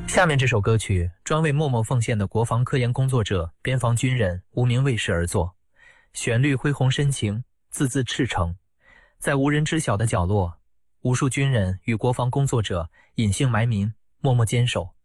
下面这首歌曲专为默默奉献的国防科研工作者、边防军人、无名卫士而作，旋律恢宏深情，字字赤诚。在无人知晓的角落，无数军人与国防工作者隐姓埋名，默默坚守。